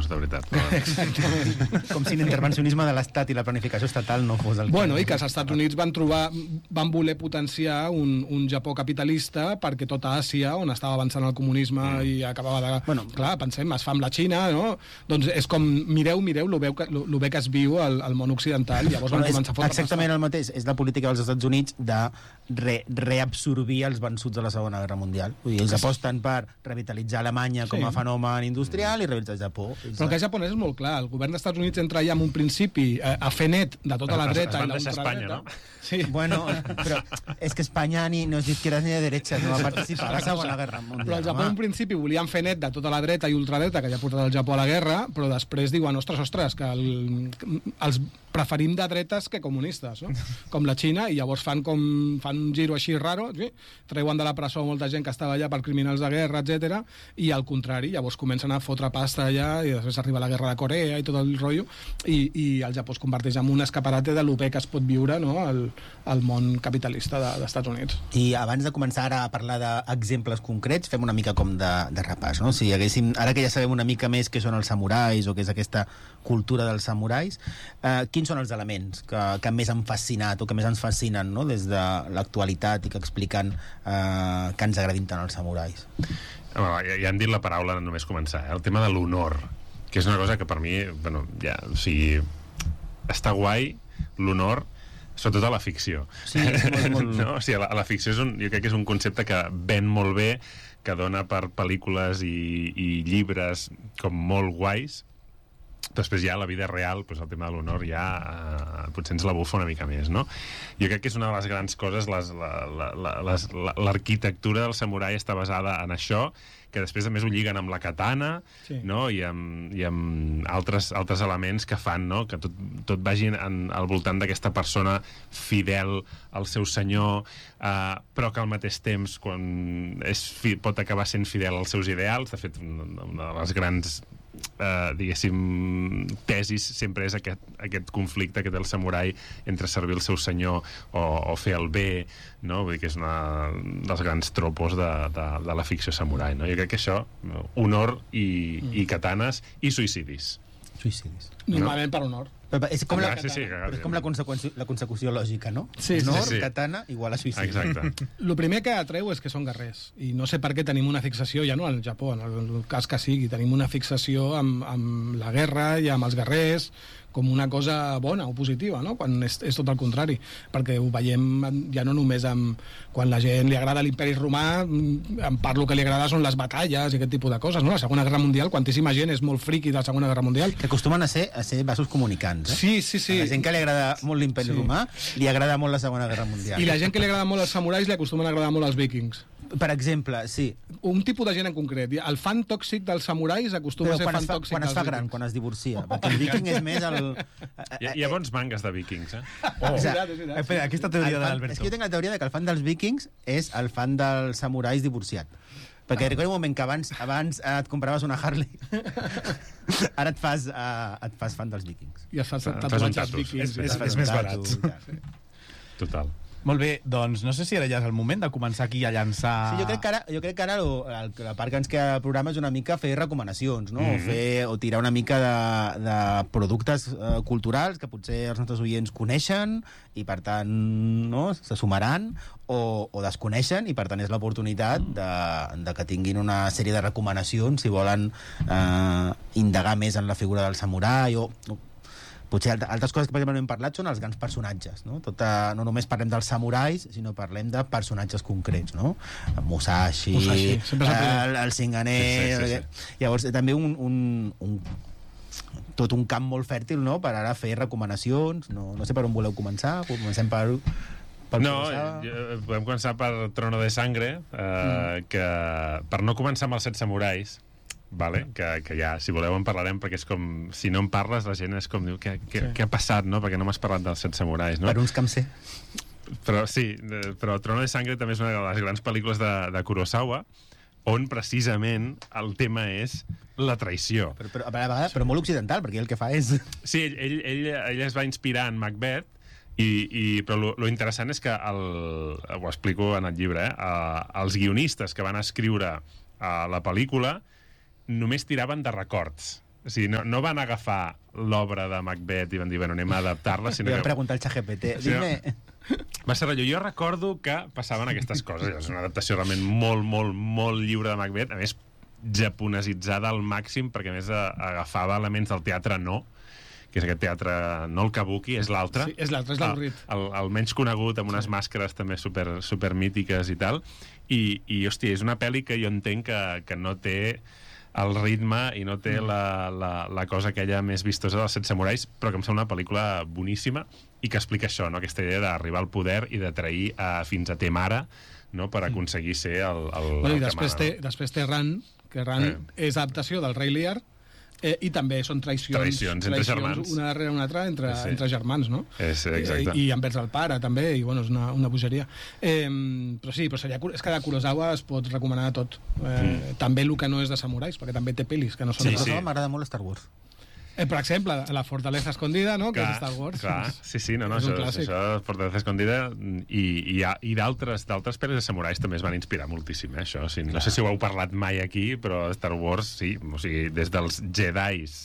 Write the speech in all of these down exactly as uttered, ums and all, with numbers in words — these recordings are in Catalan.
de veritat. No? Exactament. Com si l'intervencionisme de l'Estat i la planificació estatal no fos el... Bueno, i que els Estats Units van trobar, van voler potenciar un, un Japó capitalista perquè tota Àsia, on estava avançant el comunisme mm. i acabava de... Bueno, clar, pensem, es fa amb la Xina, no? Doncs és com, mireu, mireu, lo bé que, lo, lo bé que es viu al, al món occidental, i llavors bueno, van començar a fotre... Exactament el mateix, és la política dels Estats Units de re, reabsorbir els vençuts de la Segona Guerra Mundial. Vull dir, ells aposten per revitalitzar Alemanya com a sí. fenomen industrial i revitalitzar el Japó. Però el cas japonès és molt clar. El govern dels Estats Units entra ja en un principi eh, a fer net de tota la dreta i la ultradreta. No? Sí. Bueno, però és que Espanya ni, no és d'izquierdas ni de derechas, no va participar a la Segona Guerra Mundial. Però el Japó en un principi volien fer net de tota la dreta i ultradreta que ja ha portat el Japó a la guerra, però després diuen, ostres, ostres, que el, els preferim de dretes que comunistes, no? Com la Xina, i llavors fan com fan un giro així raro, sí? Treuen de la presó molta gent que estava allà per criminals de guerra, etcètera, i al contrari, llavors comencen a fotre pasta allà, i després arriba la guerra de Corea i tot el rotllo, i, i el Japó es converteix en un escaparate de lo bé que es pot viure, no? al, al món capitalista de, dels Estats Units. I abans de començar ara a parlar d'exemples concrets, fem una mica com de, de repàs, no? Si haguéssim, ara que ja sabem una mica més què són els samurais o què és aquesta cultura dels samurais, eh, quins són els elements que, que més han fascinat o que més ens fascinen, no? Des de l'actualitat i que expliquen eh, que ens agradin tant els samurais? Ja, ja han dit la paraula només començar, eh? El tema de l'honor, que és una cosa que per mi, bueno, ja, o sigui, està guai l'honor, sobretot a la ficció. Sí, és molt, molt... No? O sigui, a la, a la ficció és un, jo crec que és un concepte que ven molt bé, que dona per pel·lícules i, i llibres com molt guais. Després ja a la vida real, doncs el tema de l'honor ja eh, potser ens la bufa una mica més, no? Jo crec que és una de les grans coses, les, la, la, la, les, la, l'arquitectura del samurai està basada en això, que després a més ho lliguen amb la katana, sí. no? I amb, i amb altres, altres elements que fan, no? Que tot, tot vagi en, al voltant d'aquesta persona fidel al seu senyor, eh, però que al mateix temps quan és, fi, pot acabar sent fidel als seus ideals. De fet, una de les grans eh, diguéssim tesis sempre és aquest, aquest conflicte que té el samurai entre servir el seu senyor o, o fer el bé, no? Vull dir que és una dels grans tropos de, de, de la ficció samurai, no? Jo crec que això, honor i, mm. i katanes i suïcidis. Suïcidis. Normalment no? Per honor. Però és com, la, sí, sí, és com la, consecució, la consecució lògica, no? Sí, honor, sí, sí. katana, igual a suïcidi. Exacte. El primer que atreu és que són guerrers, i no sé per què tenim una fixació, ja no al Japó, en el cas que sigui, tenim una fixació amb, amb la guerra i amb els guerrers com una cosa bona o positiva, no? Quan és, és tot el contrari, perquè ho veiem ja no només amb, quan la gent li agrada l'imperi romà, en part el que li agrada són les batalles i aquest tipus de coses, no? La Segona Guerra Mundial, quantíssima gent és molt friqui de la Segona Guerra Mundial. Que acostumen a ser, a ser vasos comunicants, eh? Sí, sí, sí. A la gent que li agrada molt l'imperi sí. romà, li agrada molt la Segona Guerra Mundial. I la gent que li agrada molt els samurais li acostumen a agradar molt els vikings. Per exemple, sí. Un tipus de gent en concret. El fan tòxic dels samurais acostuma Però a ser fan fa, tòxic quan es fa gran, quan es divorcia. Perquè el viking és més el... Hi ha, hi ha bons mangas de vikings, eh? Oh. És veritat, és veritat. Espera, aquesta teoria de l'Alberto. És que jo tinc la teoria de que el fan dels vikings és el fan dels samurais divorciat. Perquè ah. recordo un moment que abans, abans et compraves una Harley, ara et fas, uh, et fas fan dels vikings. I es fas Ah, tatuatges fas vikings. És, és, és més barat. Total. Molt bé, doncs no sé si ara ja és el moment de començar aquí a llançar... Sí, jo crec que ara, jo crec que ara lo, el, la part que ens queda del programa és una mica fer recomanacions, no? Mm -hmm. o, fer, o tirar una mica de, de productes uh, culturals que potser els nostres oients coneixen i per tant no, se sumaran o, o desconeixen i per tant és l'oportunitat de, de que tinguin una sèrie de recomanacions si volen uh, indagar més en la figura del samurai o... o potser altres coses que per exemple no hem parlat són els grans personatges, no? Tota, no només parlem dels samurais, sinó parlem de personatges concrets, no? El Musashi, Musashi el, el Shinganè... Sí, sí, sí, sí. Llavors, també un, un, un, tot un camp molt fèrtil, no?, per ara fer recomanacions. No, no sé per on voleu començar. Comencem per... per no, jo, podem començar per Trono de Sangre, eh, mm. que per no començar amb els set samurais, vale? que, que ja, si voleu en parlarem, perquè és com, si no en parles la gent és com diu, què, què, sí. què ha passat, no? Perquè no m'has parlat dels set samurais, no? Per uns que em sé. Però sí, però Trono de Sangre també és una de les grans pel·lícules de, de Kurosawa, on precisament el tema és la traïció. Però, però, a vegades, però molt occidental, perquè el que fa és... Sí, ell, ell, ell, ell es va inspirar en Macbeth, i, i, però lo, lo interessant és que el, ho explico en el llibre, eh? Uh, els guionistes que van escriure uh, la pel·lícula només tiraven de records O sigui, no, no van agafar l'obra de Macbeth i van dir, bueno, anem a adaptar-la, sinó Li vam que... preguntar al ChatGPT. Sí, no. Dime... Va ser rotllo. Jo recordo que passaven aquestes coses. És una adaptació realment molt, molt, molt lliure de Macbeth. A més, japonesitzada al màxim, perquè a més a- agafava elements del teatre no, que és aquest teatre, no el kabuki, és l'altre. Sí, és l'altre, és l'avorrit. El, el, el menys conegut, amb unes sí. màscares també super, super mítiques i tal. I, i hòstia, és una pel·li que jo entenc que, que no té el ritme i no té la, la, la cosa aquella més vistosa dels Set Samurais, però que em sembla una pel·lícula boníssima i que explica això, no? Aquesta idea d'arribar al poder i de trair a, fins a té mare, no? Per aconseguir ser el, el, Bueno, el i que després, mana, té, no? després té Ran, que Ran Eh. és adaptació del Rei Lear, eh, i també són traïcions, Traïcions entre germans. una darrere una altra entre, Sí. entre germans, no? És, exacte. Eh, I envers el pare, també, i bueno, és una, una bogeria. Eh, però sí, però seria, és que de Kurosawa es pot recomanar tot. Eh, mm. També el que no és de samurais, perquè també té pel·lis que no són Sí, de sí. M'agrada molt Star Wars. Eh, per exemple, La fortaleza escondida, no? que Clar, és Star Wars. clar. Sí, sí, no, no, és un això, clàssic. això Fortaleza Escondida i, i, i d'altres d'altres pel·lis de samurais també es van inspirar moltíssim, eh, això. O sigui, no sé si ho heu parlat mai aquí, però Star Wars, sí, o sigui, des dels Jedis,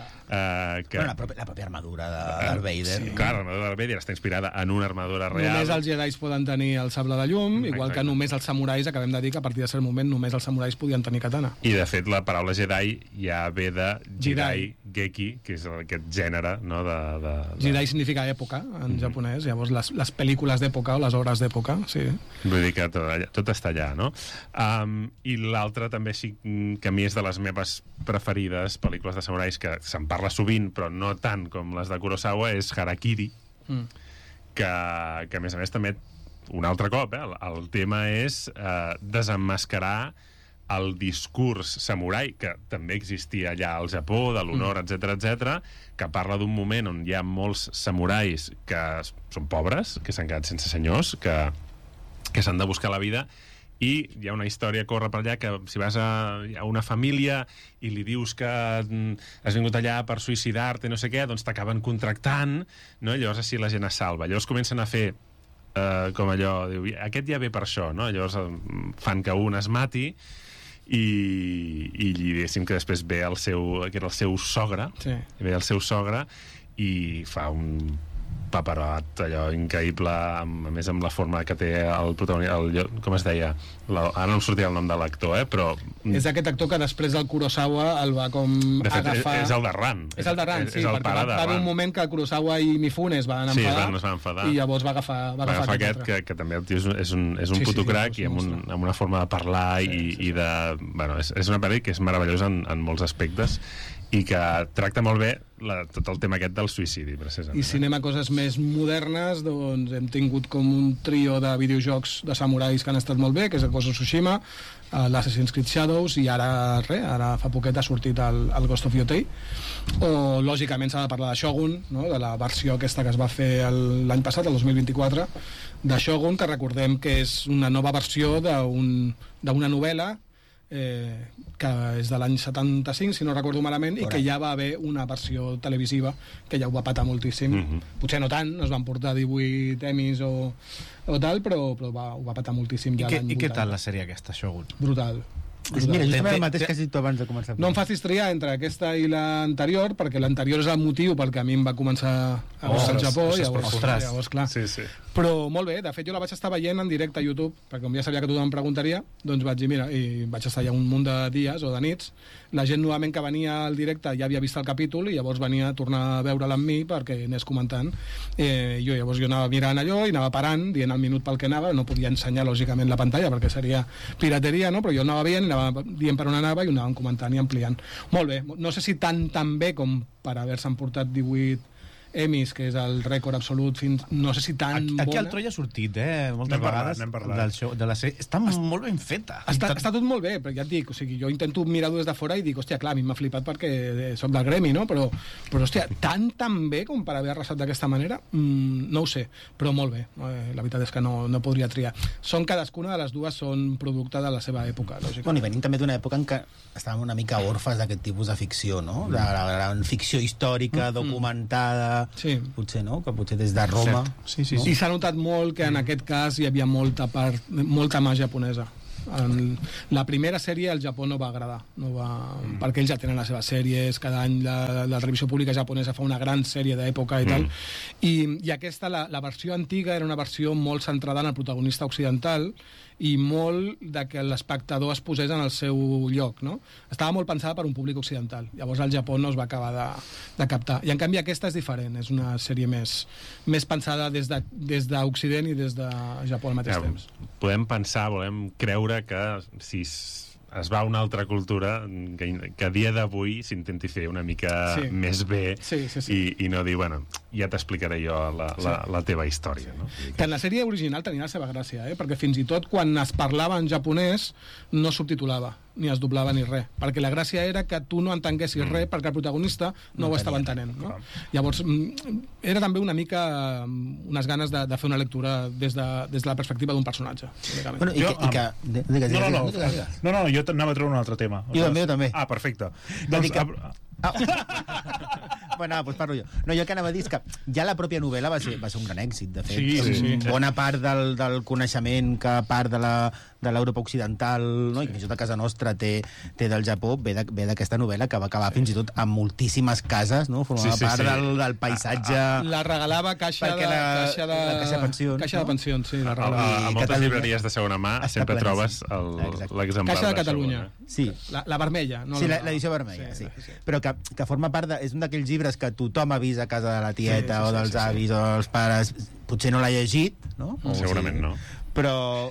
eh, que... Bueno, la, pròpia, la pròpia armadura de Darth Vader. Sí, clar, l'armadura de Darth Vader està inspirada en una armadura real. Només els Jedis poden tenir el sable de llum, igual Exacte. que només els samurais, acabem de dir que a partir de cert moment només els samurais podien tenir katana. I, de fet, la paraula Jedi ja ve de Jedi, Jedi. Geki, que és aquest gènere, no?, de... de, de... Jedi significa època, en japonès, llavors les, les pel·lícules d'època o les obres d'època, sí. Vull dir que tot, allà, tot està allà, no? Um, I l'altra també sí que a mi és de les meves preferides, pel·lícules de samurais, que se'n parla sovint, però no tant com les de Kurosawa, és Harakiri, Mm. que, que a més a més també, un altre cop, eh, el, el tema és eh, desemmascarar el discurs samurai, que també existia allà al Japó, de l'honor, Mm. etc etc, que parla d'un moment on hi ha molts samurais que són pobres, que s'han quedat sense senyors, que, que s'han de buscar la vida, i hi ha una història que corre per allà que si vas a, a una família i li dius que mm, has vingut allà per suïcidar-te, no sé què, doncs t'acaben contractant, no? I llavors així la gent es salva. Llavors comencen a fer eh, com allò, diu, aquest ja ve per això, no? Llavors eh, fan que un es mati i, i diguéssim que després ve el seu, que era el seu sogre, Sí. ve el seu sogre i fa un paperot allò increïble, amb, a més amb la forma que té el protagonista, el, com es deia, la, ara no em sortia el nom de l'actor, eh, però És aquest actor que després del Kurosawa el va com de fet agafar... és, és el de Ran, És el de Ran, és, sí, és el perquè pare va, de va haver Ran. un moment que Kurosawa i Mifune es van Sí, es enfadar, van- es van enfadar. i llavors va agafar, va Va agafar agafar aquest, aquest, que, que també el tio és un, és un, és un Sí, sí, puto sí, crac sí, i amb, un, monstre. amb una forma de parlar Sí, i, sí, sí. i de... Bueno, és, és una pel·li que és meravellosa en, en molts aspectes i que tracta molt bé la, tot el tema aquest del suïcidi, precisament. I si anem a coses més modernes, doncs hem tingut com un trio de videojocs de samurais que han estat molt bé, que és el Ghost of Tsushima, uh, l'Assassin's Creed Shadows, i ara, re, ara fa poquet ha sortit el, el Ghost of Yotei. O, lògicament, s'ha de parlar de Shogun, no? De la versió aquesta que es va fer el- l'any passat, el dos mil vint-i-quatre, de Shogun, que recordem que és una nova versió d'un- d'una novel·la eh, que és de l'any setanta-cinc, si no recordo malament, i que ja va haver una versió televisiva que ja ho va patar moltíssim. Mhm. Potser no tant, no es van portar divuit Emmys o, o tal, però, però va, ho va patar moltíssim I, ja què, l'any I què vuitanta. tal la sèrie aquesta, Shogun? Brutal. Mira, justament Té- el mateix té- que has dit tu abans de començar. No em facis triar entre aquesta i l'anterior, perquè l'anterior és el motiu pel que a mi em va començar a gustar el Ostres, Japó, ostres, llavors, ostres. llavors clar. Sí, sí. Però molt bé, de fet jo la vaig estar veient en directe a YouTube, perquè com ja sabia que tothom em preguntaria, doncs vaig dir, mira, i vaig estar allà un munt de dies o de nits, la gent novament que venia al directe ja havia vist el capítol i llavors venia a tornar a veure'l amb mi perquè anés comentant. Eh, jo llavors jo anava mirant allò i anava parant, dient el minut pel que anava, no podia ensenyar lògicament la pantalla perquè seria pirateria, no? Però jo anava veient i anava dient per on anava i ho anàvem comentant i ampliant. Molt bé, no sé si tan tan bé com per haver-se emportat divuit Emmys, que és el rècord absolut, fins, no sé si tan Aquí, bona... aquí al Troia ha sortit, eh? Moltes N'hem parlat, vegades n'hem parlat. del show, de la sèrie. Està molt ben feta. Està, està tot molt bé, però ja et dic, o sigui, jo intento mirar-ho des de fora i dic, hòstia, clar, a mi m'ha flipat perquè eh, soc del gremi, no? Però, però hòstia, tan tan bé com per haver arrasat d'aquesta manera, mm, no ho sé, però molt bé. Eh, la veritat és que no, no podria triar. Són cadascuna de les dues són producte de la seva època, lògicament. Bueno, i venim també d'una època en què estàvem una mica orfes d'aquest tipus de ficció, no? De la gran ficció històrica, documentada... Sí. Potser, no? Que potser des de Roma... Cert. Sí, sí, no? I s'ha notat molt que en aquest cas hi havia molta part, molta mà japonesa. En la primera sèrie al Japó no va agradar, no va... Mm. perquè ells ja tenen les seves sèries, cada any la, la televisió pública japonesa fa una gran sèrie d'època i mm. tal, i, i aquesta, la, la versió antiga, era una versió molt centrada en el protagonista occidental i molt de que l'espectador es posés en el seu lloc, no? Estava molt pensada per un públic occidental. Llavors al Japó no es va acabar de, de captar. I en canvi aquesta és diferent, és una sèrie més, més pensada des de, des d'Occident i des de Japó al mateix ja, temps. Podem pensar, volem creure que si es va a una altra cultura, que, que a dia d'avui s'intenti fer una mica sí. més bé sí, sí, sí. I, i no dir, bueno, ja t'explicaré jo la, sí. la, la teva història. No? Que en la sèrie original tenia la seva gràcia, eh? Perquè fins i tot quan es parlava en japonès no subtitulava, ni es doblava ni res, perquè la gràcia era que tu no entenguessis mm. res perquè el protagonista no, no ho estava entenent, no? Llavors era també una mica unes ganes de, de fer una lectura des de, des de la perspectiva d'un personatge. Bueno, i, jo, que, i que... Digues, no, no, no, digues, no, no, jo anava a treure un altre tema. Jo també, jo també. Ah, perfecte. Doncs... Que... Ah. Bueno, doncs parlo jo. No, jo el que anava a dir és que ja la pròpia novel·la va ser, va ser un gran èxit, de fet. Sí, sí, sí. Bona part del, del coneixement que part de la de l'Europa occidental, no? I que fins i tot a casa nostra té, té del Japó, ve d'aquesta novel·la que va acabar fins i tot amb moltíssimes cases, no? Formava sí, sí, part sí. Del, del paisatge... A, a, la regalava caixa de, la, caixa de... La caixa de pensions. Caixa no? de pensions, sí. La a, a, a moltes llibreries de segona mà sempre trobes l'exemplar. Caixa de Catalunya. Sí. La, la vermella. No sí, la, l'edició vermella, sí. sí. sí. Però que, que forma part de... És un d'aquells llibres que tothom ha vist a casa de la tieta sí, sí, o dels sí, sí, avis sí. o dels pares. Potser no l'ha llegit, no? O segurament sí. no. Però,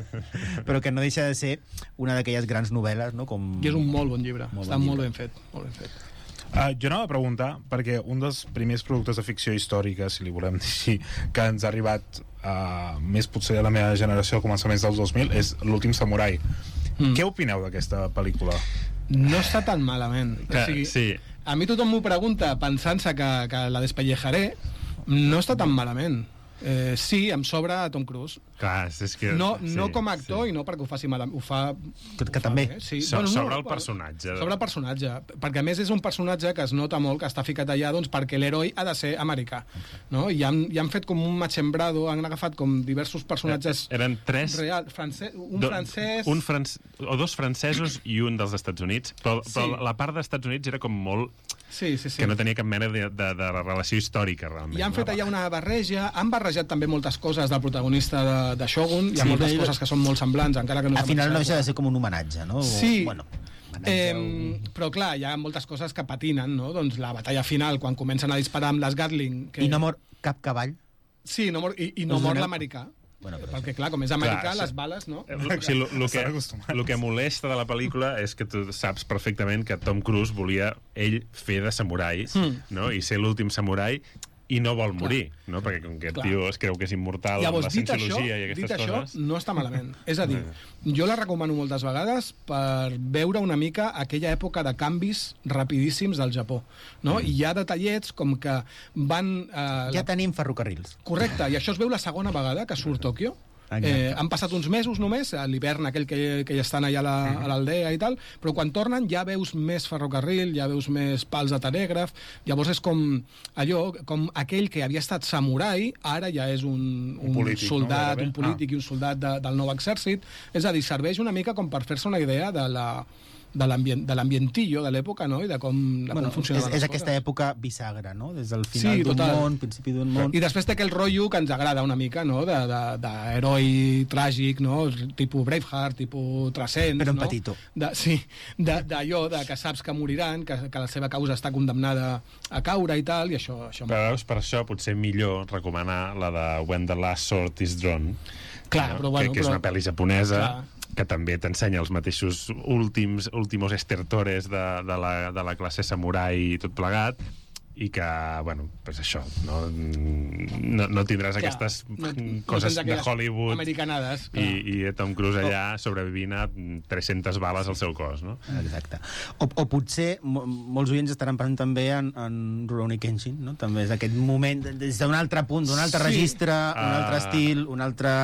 però que no deixa de ser una d'aquelles grans novel·les, no? Com... I és un molt bon llibre. Molt Està bon molt llibre. ben fet. Molt ben fet. Uh, jo anava a preguntar, perquè un dels primers productes de ficció històrica, si li volem dir així, que ens ha arribat uh, més potser a la meva generació al començaments dels dos mil, és L'últim samurai. Mm. Què opineu d'aquesta pel·lícula? No està tan malament. Que, o sigui, sí. A mi tothom m'ho pregunta pensant-se que, que la despellejaré. No està tan malament. Eh, sí, em sobra Tom Cruise. Clar, és que... No, no sí, com a actor sí. i no perquè ho faci mal, ho fa... Que, que ho també. Fa, eh? sí. So, bueno, no, sobre el personatge. Sobre el personatge. Perquè a més és un personatge que es nota molt que està ficat allà doncs, perquè l'heroi ha de ser americà. No? I han, i han fet com un machembrado, han agafat com diversos personatges... Eren tres... Real, francès, un do, francès... Un franc... O dos francesos i un dels Estats Units. Però, sí. però la part dels Estats Units era com molt... Sí, sí, sí. Que no tenia cap mena de, de, de relació històrica, realment. I han fet allà una barreja, han barrejat també moltes coses del protagonista de, de Shogun, hi ha sí, moltes coses que són molt semblants, encara que no... Al final no deixa de ser com un homenatge, no? Sí, bueno, eh, o... però clar, hi ha moltes coses que patinen, no? Doncs la batalla final, quan comencen a disparar amb les Gatling... Que... I no mor cap cavall? Sí, no mor, i, i no mor l'americà. Bueno, perquè, clar, com és americà, clar, les bales, no? O sigui, el que, el que molesta de la pel·lícula és que tu saps perfectament que Tom Cruise volia ell fer de samurai, mm. no? I ser l'últim samurai, i no vol morir, clar. No? Perquè com que el clar. Tio es creu que és immortal Llavors, amb la cienciologia i aquestes dit coses... Això, no està malament. És a dir, jo la recomano moltes vegades per veure una mica aquella època de canvis rapidíssims del Japó, no? Mm. I hi ha detallets com que van... Eh, ja la... tenim ferrocarrils. Correcte, i això es veu la segona vegada que surt Tòquio. Eh, han passat uns mesos només, a l'hivern aquell que, que ja estan allà a l'aldea i tal, però quan tornen ja veus més ferrocarril, ja veus més pals de telègraf, llavors és com allò, com aquell que havia estat samurai, ara ja és un, un, un polític, soldat, no? un polític ah. i un soldat de, del nou exèrcit, és a dir, serveix una mica com per fer-se una idea de la... de l'ambientillo de l'època, no? I de com, de bueno, com funcionava. És, és aquesta època bisagra, no? Des del final sí, d'un món, principi d'un món... I després té aquell rotllo que ens agrada una mica, no? D'heroi tràgic, no? Tipus Braveheart, tipus Transcendence, però en no? petitó. De, sí, d'allò de, de que saps que moriran, que, que la seva causa està condemnada a caure i tal, i això... això però veus, per això potser millor recomanar la de When the Last Sword is Drawn, clar, no? però, bueno, que, que és però... una pel·li japonesa... Clar. Que també t'ensenya els mateixos últims últimos estertores de, de, la, de la classe samurai i tot plegat, i que, bueno, pues això, no, no, no tindràs clar, aquestes no, coses no de Hollywood americanades, i, i Tom Cruise allà sobrevivint a tres-centes bales al seu cos, no? Exacte. O, o potser molts oients estaran pensant també en, en Rurouni Kenshin, no? També és aquest moment, des d'un altre punt, d'un altre sí. registre, un altre uh... estil, un altre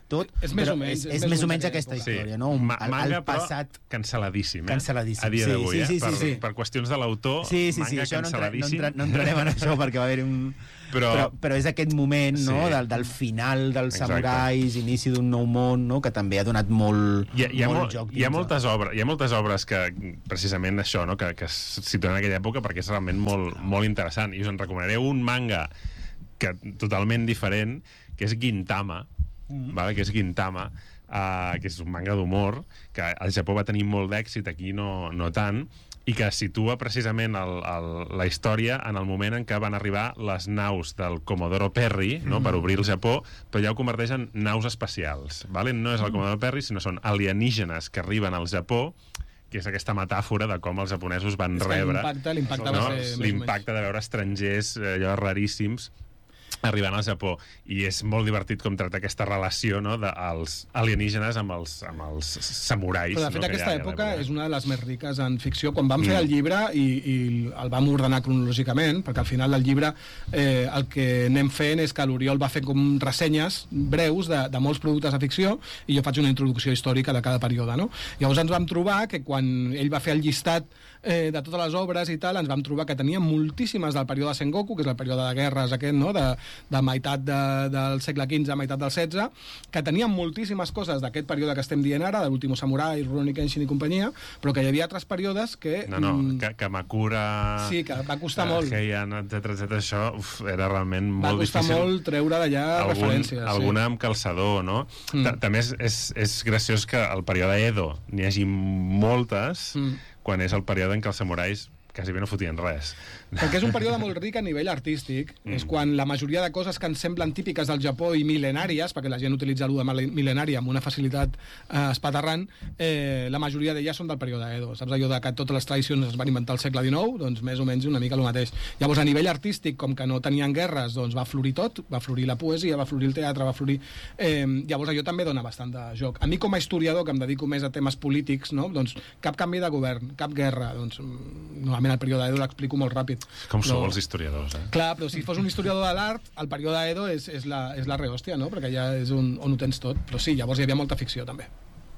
tot, És més però o menys- és, és més o menys aquesta època. història, no? Un, Ma el, manga, el passat... però cancel·ladíssim, eh? Cancel·ladíssim, A dia sí, d'avui, sí, eh? sí, per, sí, sí. per qüestions de l'autor, Sí, sí, sí, manga això no, entra, no, cancel·ladíssim. entra, no entrarem en això perquè va haver un... Però- Però, però és aquest moment, no?, Sí. del, del final dels Exacte. samurais, inici d'un nou món, no?, que també ha donat molt, Hi ha, hi ha, molt molt, joc. hi ha, dins de- moltes obres, hi ha moltes obres que, precisament això, no? que, que es situen en aquella època perquè és realment molt, molt interessant. I us en recomanaré un manga que totalment diferent, que és Gintama, mm. vale? que és Gintama, uh, que és un manga d'humor, que al Japó va tenir molt d'èxit, aquí no, no tant, i que situa precisament el, el, la història en el moment en què van arribar les naus del Comodoro Perry, no?, per obrir el Japó, però ja ho converteix en naus espacials. Vale? No és el Comodoro Perry, sinó són alienígenes que arriben al Japó, que és aquesta metàfora de com els japonesos van És que rebre l'impacte- l'impacte va no? ser més o menys. l'impacte de veure estrangers eh, allò raríssims arribant al Japó, i és molt divertit com tracta aquesta relació, no?, dels alienígenes amb els, amb els samurais. Però de fet no? aquesta Que hi ha a època l'època. és una de les més riques en ficció. Quan vam fer Mm. el llibre i, i el vam ordenar cronològicament, perquè al final del llibre eh, el que anem fent és que l'Oriol va fer com ressenyes breus de, de molts productes de ficció i jo faig una introducció històrica de cada període, no? Llavors ens vam trobar que quan ell va fer el llistat eh, de totes les obres i tal, ens vam trobar que tenia moltíssimes del període Sengoku, que és el període de guerres aquest, no?, de, de meitat de, del segle quinze a meitat del setze, que tenien moltíssimes coses d'aquest període que estem dient ara, de l'Último Samurai, Rurouni Kenshin i companyia, però que hi havia altres períodes que... No, no, mm, que, Kamakura... Sí, que va costar eh, molt. Heian, etcètera, etcètera, això uf, era realment va molt costar difícil. molt treure d'allà Algun, referències. alguna amb calçador, no? Mm. Ta- També és, és, és graciós que al període Edo n'hi hagi moltes, Mm. quan és el període en què els samurais quasi bé no fotien res. Perquè és un període molt ric a nivell artístic. Mm. És quan la majoria de coses que ens semblen típiques del Japó i mil·lenàries, perquè la gent utilitza l'u de mil·lenària amb una facilitat eh, espaterrant, eh, la majoria d'elles són del període Edo. Saps allò de que totes les tradicions es van inventar al segle dinou? Doncs més o menys una mica el mateix. Llavors, a nivell artístic, com que no tenien guerres, doncs va florir tot, va florir la poesia, va florir el teatre, va florir... Eh, llavors, allò també dona bastant de joc. A mi, com a historiador, que em dedico més a temes polítics, no? Doncs cap canvi de govern, cap guerra, doncs normalment el període Edo l'explico molt ràpid. Com sou Però- els historiadors, eh? Clar, però si fos un historiador de l'art, el període Edo és, és, la, és la rehòstia, no? Perquè ja és un, on ho tens tot. Però sí, llavors hi havia molta ficció, també.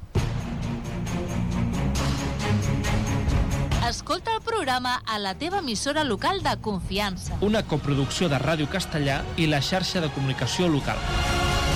Escolta el programa a la teva emissora local de confiança. Una coproducció de Ràdio Castellà i la xarxa de comunicació local.